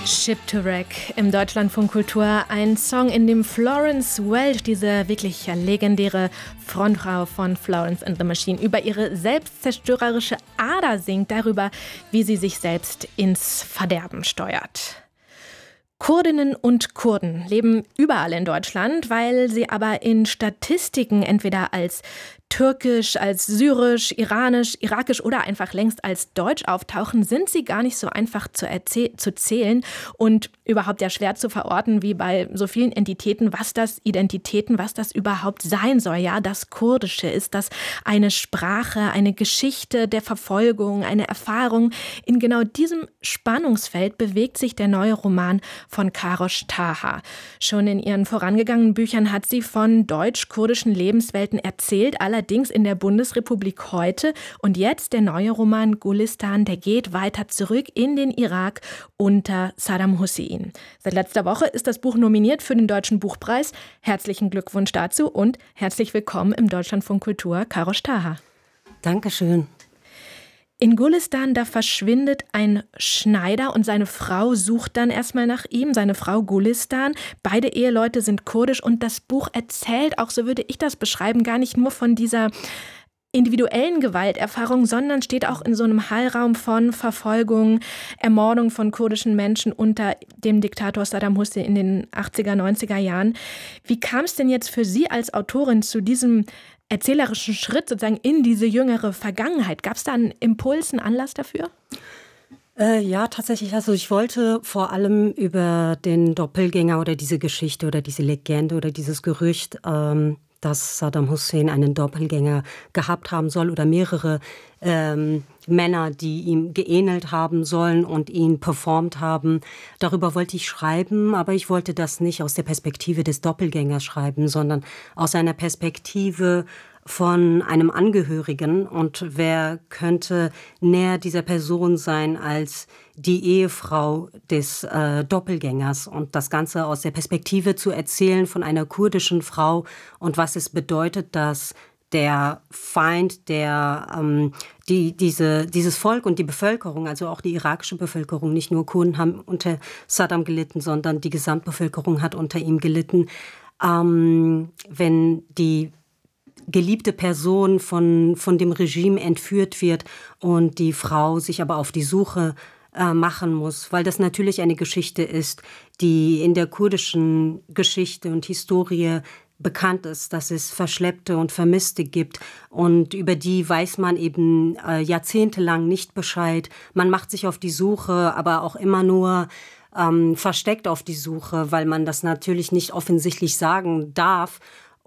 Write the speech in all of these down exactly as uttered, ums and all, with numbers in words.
Ship to Wreck im Deutschlandfunk Kultur, ein Song, in dem Florence Welch, diese wirklich legendäre Frontfrau von Florence and the Machine, über ihre selbstzerstörerische Ader singt, darüber, wie sie sich selbst ins Verderben steuert. Kurdinnen und Kurden leben überall in Deutschland, weil sie aber in Statistiken entweder als türkisch, als syrisch, iranisch, irakisch oder einfach längst als deutsch auftauchen, sind sie gar nicht so einfach zu, erzäh- zu zählen und überhaupt ja schwer zu verorten, wie bei so vielen Entitäten, was das Identitäten, was das überhaupt sein soll. Ja, das Kurdische, ist das eine Sprache, eine Geschichte der Verfolgung, eine Erfahrung? In genau diesem Spannungsfeld bewegt sich der neue Roman von Karosh Taha. Schon in ihren vorangegangenen Büchern hat sie von deutsch-kurdischen Lebenswelten erzählt, allerdings in der Bundesrepublik heute. Und jetzt der neue Roman Gulistan, der geht weiter zurück in den Irak unter Saddam Hussein. Seit letzter Woche ist das Buch nominiert für den Deutschen Buchpreis. Herzlichen Glückwunsch dazu und herzlich willkommen im Deutschlandfunk Kultur, Karosh Taha. Dankeschön. In Gulistan, da verschwindet ein Schneider und seine Frau sucht dann erstmal nach ihm, seine Frau Gulistan. Beide Eheleute sind kurdisch und das Buch erzählt, auch so würde ich das beschreiben, gar nicht nur von dieser individuellen Gewalterfahrung, sondern steht auch in so einem Hallraum von Verfolgung, Ermordung von kurdischen Menschen unter dem Diktator Saddam Hussein in den achtziger, neunziger Jahren. Wie kam es denn jetzt für Sie als Autorin zu diesem erzählerischen Schritt sozusagen in diese jüngere Vergangenheit? Gab es da einen Impuls, einen Anlass dafür? Äh, ja, tatsächlich. Also ich wollte vor allem über den Doppelgänger oder diese Geschichte oder diese Legende oder dieses Gerücht, ähm, dass Saddam Hussein einen Doppelgänger gehabt haben soll oder mehrere ähm, Männer, die ihm geähnelt haben sollen und ihn performt haben. Darüber wollte ich schreiben, aber ich wollte das nicht aus der Perspektive des Doppelgängers schreiben, sondern aus einer Perspektive von einem Angehörigen. Und wer könnte näher dieser Person sein als die Ehefrau des äh, Doppelgängers? Und das Ganze aus der Perspektive zu erzählen von einer kurdischen Frau und was es bedeutet, dass der Feind, der ähm, die, diese, dieses Volk und die Bevölkerung, also auch die irakische Bevölkerung, nicht nur Kurden haben unter Saddam gelitten, sondern die Gesamtbevölkerung hat unter ihm gelitten. Ähm, wenn die geliebte Person von, von dem Regime entführt wird und die Frau sich aber auf die Suche äh, machen muss, weil das natürlich eine Geschichte ist, die in der kurdischen Geschichte und Historie bekannt ist, dass es Verschleppte und Vermisste gibt und über die weiß man eben äh, jahrzehntelang nicht Bescheid. Man macht sich auf die Suche, aber auch immer nur ähm, versteckt auf die Suche, weil man das natürlich nicht offensichtlich sagen darf.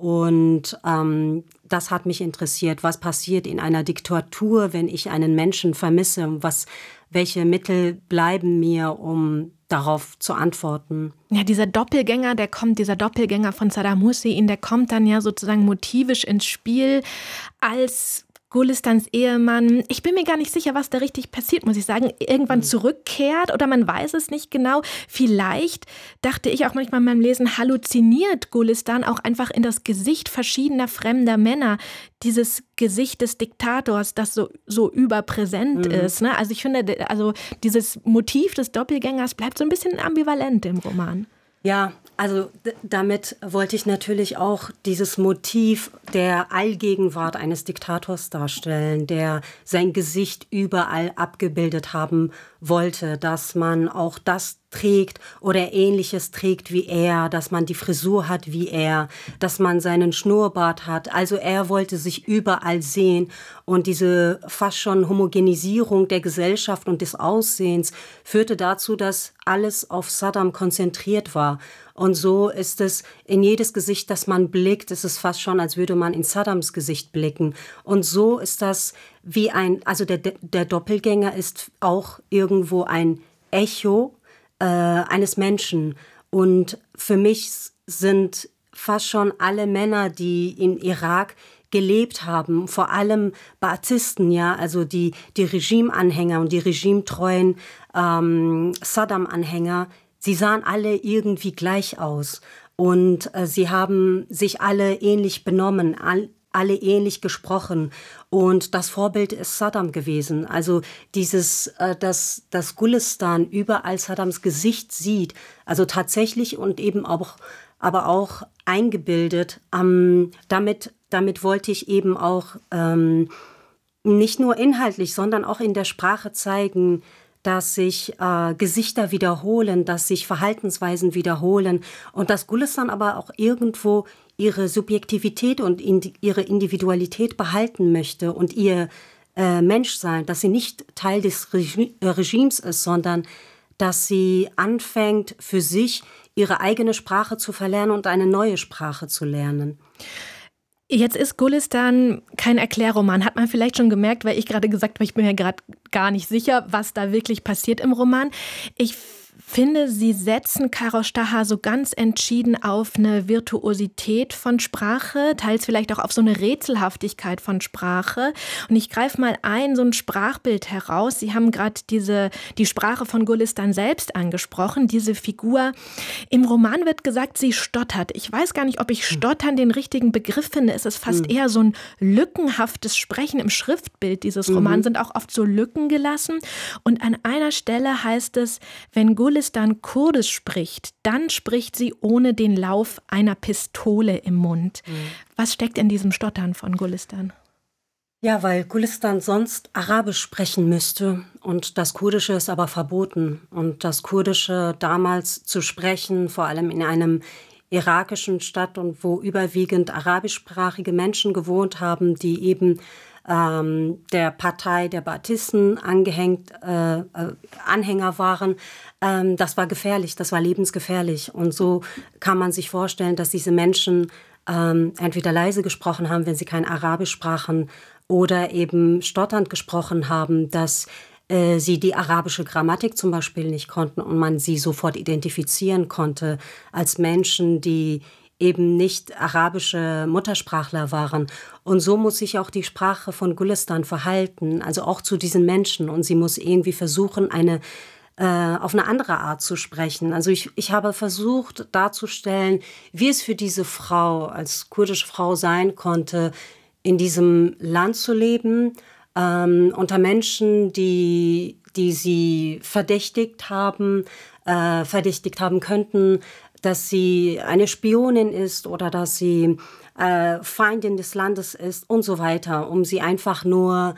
Und ähm, das hat mich interessiert. Was passiert in einer Diktatur, wenn ich einen Menschen vermisse? Was, welche Mittel bleiben mir, um darauf zu antworten? Ja, dieser Doppelgänger, der kommt, dieser Doppelgänger von Saddam Hussein, der kommt dann ja sozusagen motivisch ins Spiel als Gulistans Ehemann. Ich bin mir gar nicht sicher, was da richtig passiert, muss ich sagen. Irgendwann zurückkehrt oder man weiß es nicht genau. Vielleicht, dachte ich auch manchmal beim Lesen, halluziniert Gulistan auch einfach in das Gesicht verschiedener fremder Männer. Dieses Gesicht des Diktators, das so, so überpräsent mhm. ist. Ne? Also ich finde, also dieses Motiv des Doppelgängers bleibt so ein bisschen ambivalent im Roman. Ja, also d- damit wollte ich natürlich auch dieses Motiv der Allgegenwart eines Diktators darstellen, der sein Gesicht überall abgebildet haben wollte, dass man auch das trägt oder Ähnliches trägt wie er, dass man die Frisur hat wie er, dass man seinen Schnurrbart hat. Also er wollte sich überall sehen und diese fast schon Homogenisierung der Gesellschaft und des Aussehens führte dazu, dass alles auf Saddam konzentriert war. Und so ist es in jedes Gesicht, das man blickt, ist es fast schon, als würde man in Saddams Gesicht blicken. Und so ist das wie ein, also der, der Doppelgänger ist auch irgendwo ein Echo äh, eines Menschen. Und für mich sind fast schon alle Männer, die in Irak gelebt haben, vor allem Baathisten, ja, also die, die Regimeanhänger und die regimetreuen ähm, Saddam-Anhänger, sie sahen alle irgendwie gleich aus und äh, sie haben sich alle ähnlich benommen. All, alle ähnlich gesprochen. Und das Vorbild ist Saddam gewesen. Also dieses, äh, dass, dass Gulistan überall Saddams Gesicht sieht, also tatsächlich und eben auch, aber auch eingebildet. Ähm, damit, damit wollte ich eben auch ähm, nicht nur inhaltlich, sondern auch in der Sprache zeigen, dass sich äh, Gesichter wiederholen, dass sich Verhaltensweisen wiederholen und dass Gulistan aber auch irgendwo ihre Subjektivität und in, ihre Individualität behalten möchte und ihr äh, Menschsein, dass sie nicht Teil des Regi- äh, Regimes ist, sondern dass sie anfängt, für sich ihre eigene Sprache zu verlernen und eine neue Sprache zu lernen. Jetzt ist Gulistan kein Erklärroman, hat man vielleicht schon gemerkt, weil ich gerade gesagt habe, ich bin mir gerade gar nicht sicher, was da wirklich passiert im Roman. Ich finde, Sie setzen Károš Taha so ganz entschieden auf eine Virtuosität von Sprache, teils vielleicht auch auf so eine Rätselhaftigkeit von Sprache. Und ich greife mal ein, so ein Sprachbild heraus. Sie haben gerade diese, die Sprache von Gulistan selbst angesprochen, diese Figur. Im Roman wird gesagt, sie stottert. Ich weiß gar nicht, ob ich stottern den richtigen Begriff finde. Es ist fast eher so ein lückenhaftes Sprechen im Schriftbild dieses Romans, sind auch oft so Lücken gelassen. Und an einer Stelle heißt es, wenn Gulistan Kurdisch spricht, dann spricht sie ohne den Lauf einer Pistole im Mund. Mhm. Was steckt in diesem Stottern von Gulistan? Ja, weil Gulistan sonst Arabisch sprechen müsste und das Kurdische ist aber verboten. Und das Kurdische damals zu sprechen, vor allem in einem irakischen Stadt und wo überwiegend arabischsprachige Menschen gewohnt haben, die eben ähm, der Partei der Baathisten angehängt, äh, äh, Anhänger waren, ähm, das war gefährlich, das war lebensgefährlich. Und so kann man sich vorstellen, dass diese Menschen ähm, entweder leise gesprochen haben, wenn sie kein Arabisch sprachen, oder eben stotternd gesprochen haben, dass äh, sie die arabische Grammatik zum Beispiel nicht konnten und man sie sofort identifizieren konnte als Menschen, die eben nicht arabische Muttersprachler waren. Und so muss sich auch die Sprache von Gulistan verhalten, also auch zu diesen Menschen. Und sie muss irgendwie versuchen, eine äh, auf eine andere Art zu sprechen. Also ich, ich habe versucht darzustellen, wie es für diese Frau als kurdische Frau sein konnte, in diesem Land zu leben, ähm, unter Menschen, die, die sie verdächtigt haben, äh, verdächtigt haben könnten, dass sie eine Spionin ist oder dass sie äh, Feindin des Landes ist und so weiter, um sie einfach nur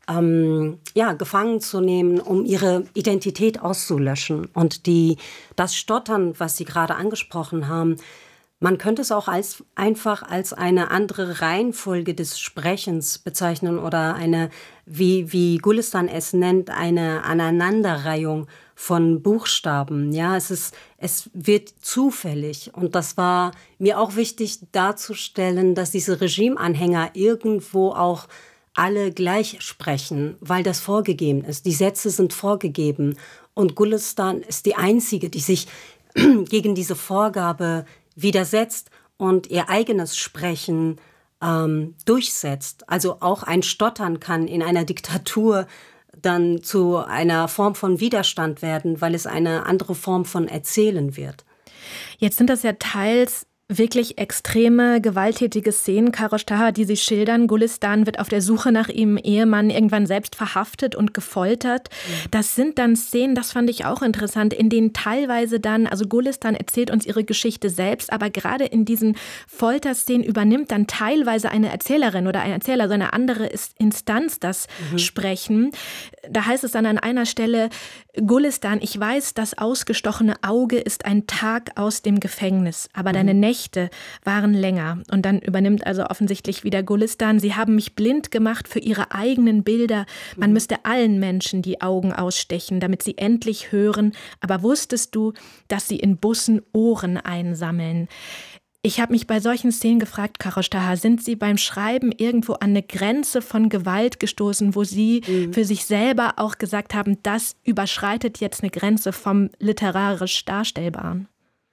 ähm, ja, gefangen zu nehmen, um ihre Identität auszulöschen. Und die, das Stottern, was Sie gerade angesprochen haben, man könnte es auch als, einfach als eine andere Reihenfolge des Sprechens bezeichnen oder eine, wie, wie Gulistan es nennt, eine Aneinanderreihung von Buchstaben. Ja, es ist, es wird zufällig. Und das war mir auch wichtig darzustellen, dass diese Regimeanhänger irgendwo auch alle gleich sprechen, weil das vorgegeben ist. Die Sätze sind vorgegeben. Und Gulistan ist die einzige, die sich gegen diese Vorgabe widersetzt und ihr eigenes Sprechen ähm, durchsetzt. Also auch ein Stottern kann in einer Diktatur dann zu einer Form von Widerstand werden, weil es eine andere Form von Erzählen wird. Jetzt sind das ja teils wirklich extreme, gewalttätige Szenen, Károš Taha, die Sie schildern. Gulistan wird auf der Suche nach ihrem Ehemann irgendwann selbst verhaftet und gefoltert. Das sind dann Szenen, das fand ich auch interessant, in denen teilweise dann, also Gulistan erzählt uns ihre Geschichte selbst, aber gerade in diesen Folterszenen übernimmt dann teilweise eine Erzählerin oder ein Erzähler, so eine andere Instanz das mhm. Sprechen. Da heißt es dann an einer Stelle, Gulistan, ich weiß, das ausgestochene Auge ist ein Tag aus dem Gefängnis, aber mhm. deine Nächte waren länger. Und dann übernimmt also offensichtlich wieder Gulistan. Sie haben mich blind gemacht für ihre eigenen Bilder. Man müsste allen Menschen die Augen ausstechen, damit sie endlich hören. Aber wusstest du, dass sie in Bussen Ohren einsammeln? Ich habe mich bei solchen Szenen gefragt, Károš Taha, sind Sie beim Schreiben irgendwo an eine Grenze von Gewalt gestoßen, wo Sie mhm. für sich selber auch gesagt haben, das überschreitet jetzt eine Grenze vom literarisch Darstellbaren?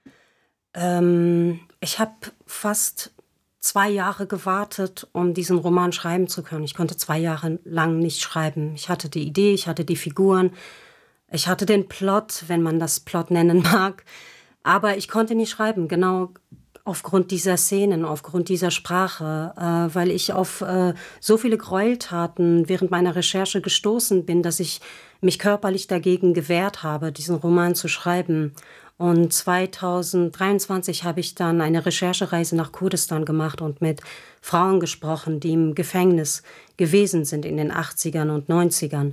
Ähm, ich habe fast zwei Jahre gewartet, um diesen Roman schreiben zu können. Ich konnte zwei Jahre lang nicht schreiben. Ich hatte die Idee, ich hatte die Figuren, ich hatte den Plot, wenn man das Plot nennen mag. Aber ich konnte nicht schreiben, genau aufgrund dieser Szenen, aufgrund dieser Sprache, äh, weil ich auf äh, so viele Gräueltaten während meiner Recherche gestoßen bin, dass ich mich körperlich dagegen gewehrt habe, diesen Roman zu schreiben. Und zweitausenddreiundzwanzig habe ich dann eine Recherchereise nach Kurdistan gemacht und mit Frauen gesprochen, die im Gefängnis gewesen sind in den achtzigern und neunzigern.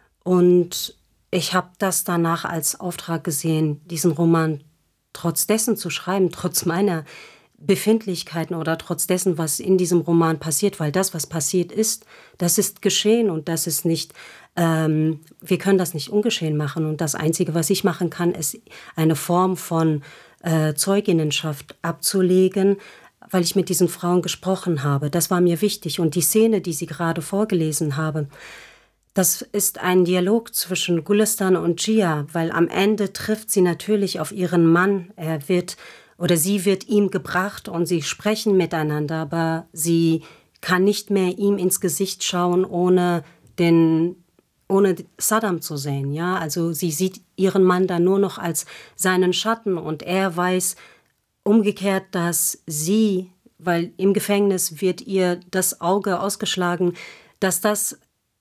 Und ich habe das danach als Auftrag gesehen, diesen Roman trotz dessen zu schreiben, trotz meiner Befindlichkeiten oder trotz dessen, was in diesem Roman passiert, weil das, was passiert ist, das ist geschehen und das ist nicht, ähm, wir können das nicht ungeschehen machen und das Einzige, was ich machen kann, ist eine Form von äh, Zeuginnenschaft abzulegen, weil ich mit diesen Frauen gesprochen habe. Das war mir wichtig und die Szene, die Sie gerade vorgelesen haben, das ist ein Dialog zwischen Gülistan und Gia, weil am Ende trifft sie natürlich auf ihren Mann. Er wird oder sie wird ihm gebracht und sie sprechen miteinander, aber sie kann nicht mehr ihm ins Gesicht schauen, ohne den, ohne Saddam zu sehen. Ja, also sie sieht ihren Mann dann nur noch als seinen Schatten und er weiß umgekehrt, dass sie, weil im Gefängnis wird ihr das Auge ausgeschlagen, dass das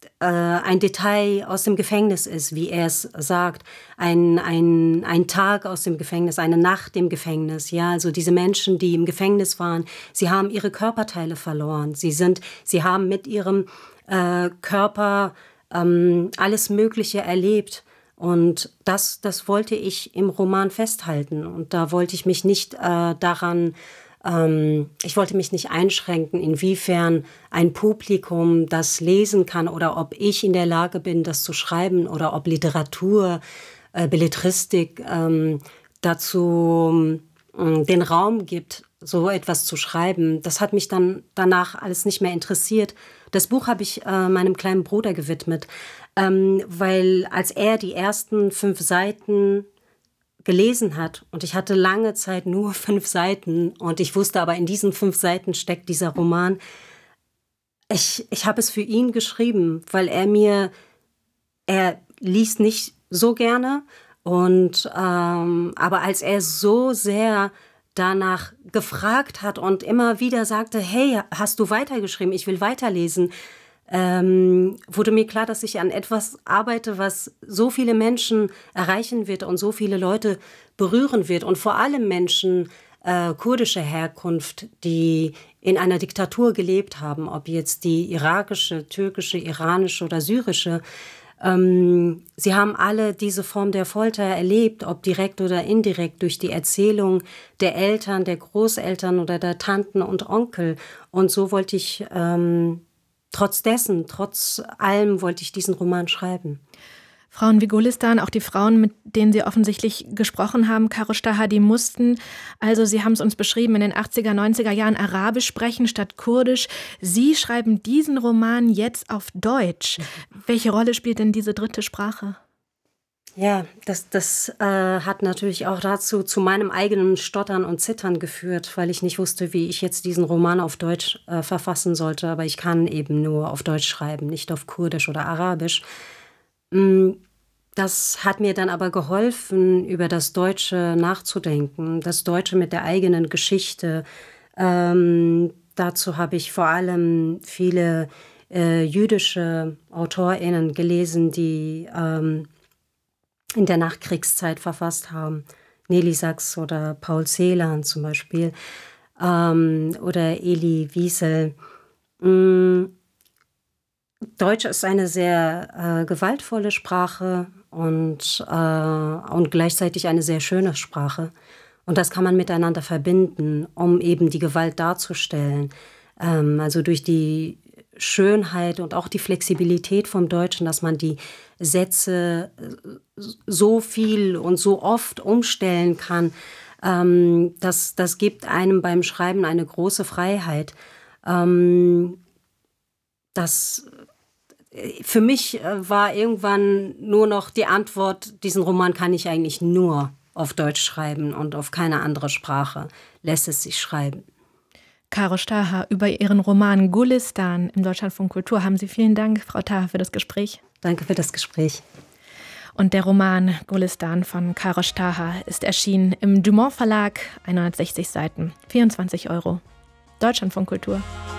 ein Detail aus dem Gefängnis ist, wie er es sagt, ein, ein, ein Tag aus dem Gefängnis, eine Nacht im Gefängnis. Ja, also diese Menschen, die im Gefängnis waren, sie haben ihre Körperteile verloren. Sie sind, sie haben mit ihrem äh, Körper ähm, alles Mögliche erlebt. Und das, das wollte ich im Roman festhalten. Und da wollte ich mich nicht äh, daran Ich wollte mich nicht einschränken, inwiefern ein Publikum das lesen kann oder ob ich in der Lage bin, das zu schreiben oder ob Literatur, äh, Belletristik ähm, dazu äh, den Raum gibt, so etwas zu schreiben. Das hat mich dann danach alles nicht mehr interessiert. Das Buch habe ich äh, meinem kleinen Bruder gewidmet, ähm, weil als er die ersten fünf Seiten gelesen hat und ich hatte lange Zeit nur fünf Seiten und ich wusste aber, in diesen fünf Seiten steckt dieser Roman. Ich, ich habe es für ihn geschrieben, weil er mir, er liest nicht so gerne und ähm, aber als er so sehr danach gefragt hat und immer wieder sagte, hey, hast du weitergeschrieben, ich will weiterlesen, Ähm, wurde mir klar, dass ich an etwas arbeite, was so viele Menschen erreichen wird und so viele Leute berühren wird. Und vor allem Menschen äh, kurdischer Herkunft, die in einer Diktatur gelebt haben, ob jetzt die irakische, türkische, iranische oder syrische. Ähm, sie haben alle diese Form der Folter erlebt, ob direkt oder indirekt, durch die Erzählung der Eltern, der Großeltern oder der Tanten und Onkel. Und so wollte ich... Ähm, Trotz dessen, trotz allem wollte ich diesen Roman schreiben. Frauen wie Gülistan, auch die Frauen, mit denen Sie offensichtlich gesprochen haben, Karosh Taha, die mussten, also Sie haben es uns beschrieben, in den achtziger, neunziger Jahren Arabisch sprechen statt Kurdisch. Sie schreiben diesen Roman jetzt auf Deutsch. Welche Rolle spielt denn diese dritte Sprache? Ja, das, das äh, hat natürlich auch dazu, zu meinem eigenen Stottern und Zittern geführt, weil ich nicht wusste, wie ich jetzt diesen Roman auf Deutsch äh, verfassen sollte. Aber ich kann eben nur auf Deutsch schreiben, nicht auf Kurdisch oder Arabisch. Das hat mir dann aber geholfen, über das Deutsche nachzudenken, das Deutsche mit der eigenen Geschichte. Ähm, dazu habe ich vor allem viele äh, jüdische AutorInnen gelesen, die ähm, in der Nachkriegszeit verfasst haben. Nelly Sachs oder Paul Celan zum Beispiel ähm, oder Elie Wiesel. Mm, Deutsch ist eine sehr äh, gewaltvolle Sprache und, äh, und gleichzeitig eine sehr schöne Sprache. Und das kann man miteinander verbinden, um eben die Gewalt darzustellen. Ähm, also durch die Schönheit und auch die Flexibilität vom Deutschen, dass man die Sätze so viel und so oft umstellen kann, ähm, das, das gibt einem beim Schreiben eine große Freiheit. Ähm, das, für mich war irgendwann nur noch die Antwort, diesen Roman kann ich eigentlich nur auf Deutsch schreiben und auf keine andere Sprache lässt es sich schreiben. Karosh Taha, über Ihren Roman Gülistan im Deutschlandfunk Kultur haben Sie vielen Dank, Frau Taha, für das Gespräch. Danke für das Gespräch. Und der Roman Gulistan von Karosh Taha ist erschienen im Dumont Verlag, hundertsechzig Seiten, vierundzwanzig Euro. Deutschlandfunk Kultur.